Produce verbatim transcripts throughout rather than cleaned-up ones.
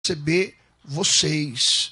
receber vocês.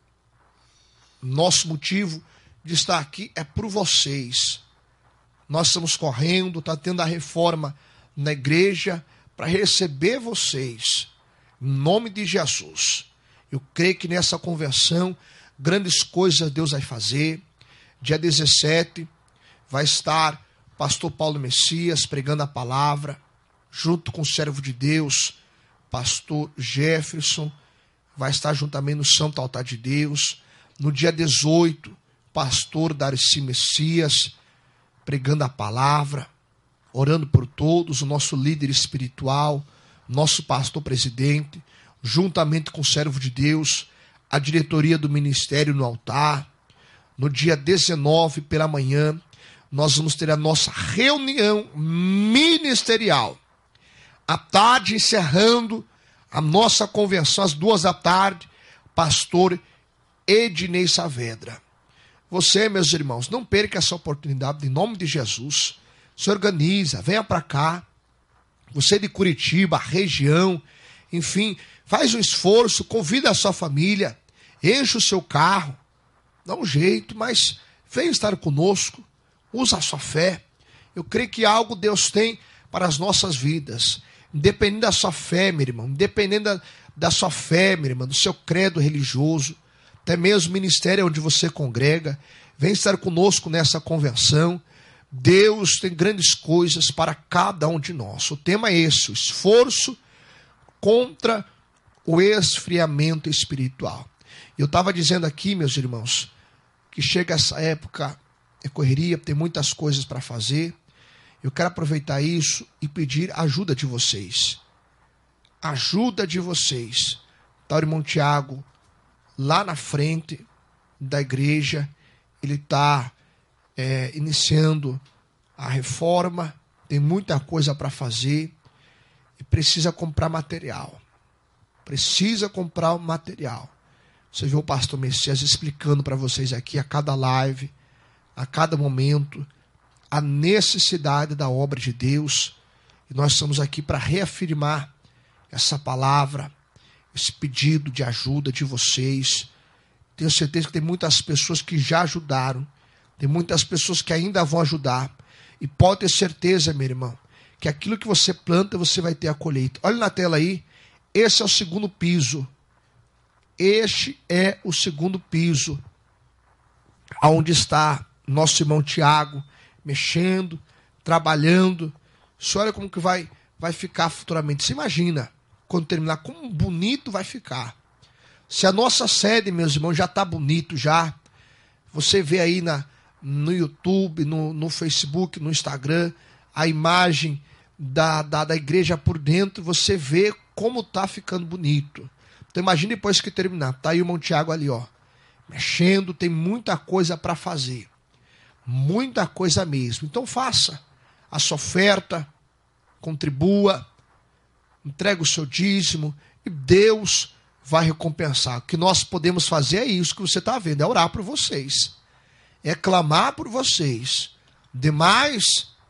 Nosso motivo de estar aqui é por vocês. Nós estamos correndo, está tendo a reforma na igreja para receber vocês. Em nome de Jesus. Eu creio que nessa convenção, grandes coisas Deus vai fazer. Dia dezessete, vai estar o pastor Paulo Messias pregando a palavra, junto com o servo de Deus, pastor Jefferson, vai estar junto também no Santo Altar de Deus. No dia dezoito, pastor Darcy Messias, pregando a palavra, orando por todos, o nosso líder espiritual, nosso pastor presidente, juntamente com o servo de Deus, a diretoria do ministério no altar. No dia dezenove, pela manhã, nós vamos ter a nossa reunião ministerial. À tarde, encerrando a nossa convenção, às duas da tarde, pastor Ednei Saavedra. Você, meus irmãos, não perca essa oportunidade, em nome de Jesus. Se organiza, venha para cá. Você de Curitiba, região, enfim, faz um esforço, convida a sua família, enche o seu carro, dá um jeito, mas venha estar conosco, usa a sua fé. Eu creio que algo Deus tem para as nossas vidas. Independente da sua fé, meu irmão, independente da, da sua fé, minha irmã, do seu credo religioso, até mesmo o ministério onde você congrega, vem estar conosco nessa convenção. Deus tem grandes coisas para cada um de nós. O tema é esse, o esforço contra o esfriamento espiritual. Eu estava dizendo aqui, meus irmãos, que chega essa época, é correria, tem muitas coisas para fazer. Eu quero aproveitar isso e pedir ajuda de vocês. Ajuda de vocês. Está o irmão Tiago lá na frente da igreja. Ele está é, iniciando a reforma. Tem muita coisa para fazer. E precisa comprar material. Precisa comprar o material. Você viu o pastor Messias explicando para vocês aqui a cada live, a cada momento, a necessidade da obra de Deus. E nós estamos aqui para reafirmar essa palavra, esse pedido de ajuda de vocês. Tenho certeza que tem muitas pessoas que já ajudaram, tem muitas pessoas que ainda vão ajudar. E pode ter certeza, meu irmão, que aquilo que você planta, você vai ter a colheita. Olha na tela aí, esse é o segundo piso. Este é o segundo piso, onde está nosso irmão Tiago, mexendo, trabalhando. Você olha como que vai, vai ficar futuramente. Você imagina, quando terminar, como bonito vai ficar. Se a nossa sede, meus irmãos, já está bonito já, você vê aí na, no YouTube, no, no Facebook, no Instagram, a imagem da, da, da igreja por dentro, você vê como está ficando bonito. Então imagine depois que terminar. Está aí o irmão Tiago ali, ó, mexendo, tem muita coisa para fazer. Muita coisa mesmo. Então faça a sua oferta, contribua, entregue o seu dízimo e Deus vai recompensar. O que nós podemos fazer é isso que você está vendo, é orar por vocês, é clamar por vocês. Demais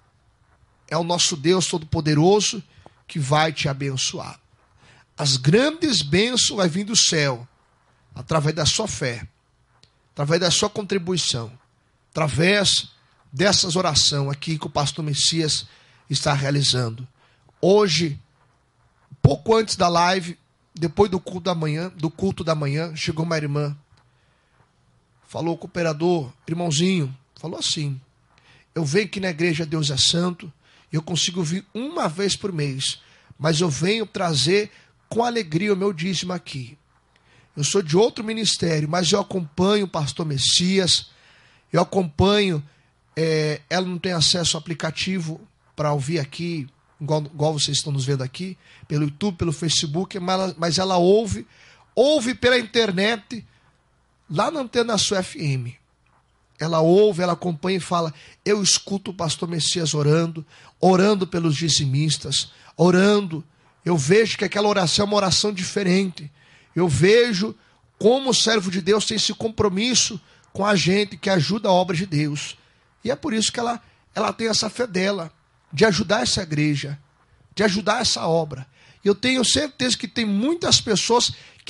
é o nosso Deus Todo-Poderoso que vai te abençoar. As grandes bênçãos vai vir do céu através da sua fé, através da sua contribuição, através dessas orações aqui que o pastor Messias está realizando. Hoje, pouco antes da live, depois do culto da manhã, do culto da manhã, chegou uma irmã, falou com o cooperador, irmãozinho, falou assim: eu venho aqui na igreja Deus é Santo, eu consigo vir uma vez por mês, mas eu venho trazer com alegria o meu dízimo aqui. Eu sou de outro ministério, mas eu acompanho o pastor Messias, eu acompanho, é, ela não tem acesso ao aplicativo para ouvir aqui, igual, igual vocês estão nos vendo aqui, pelo YouTube, pelo Facebook, mas ela, mas ela ouve, ouve pela internet, lá na Antena Sul F M. Ela ouve, ela acompanha e fala: eu escuto o pastor Messias orando, orando pelos dizimistas, orando. Eu vejo que aquela oração é uma oração diferente. Eu vejo como o servo de Deus tem esse compromisso com a gente que ajuda a obra de Deus. E é por isso que ela, ela tem essa fé dela, de ajudar essa igreja, de ajudar essa obra. Eu tenho certeza que tem muitas pessoas